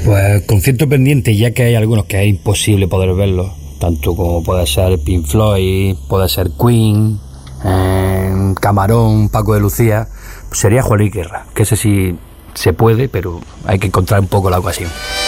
Pues concierto pendiente, ya que hay algunos que es imposible poder verlos, tanto como puede ser Pink Floyd, puede ser Queen, Camarón, Paco de Lucía, pues sería Juan Luis Guerra, que ese sí se puede, pero hay que encontrar un poco la ocasión.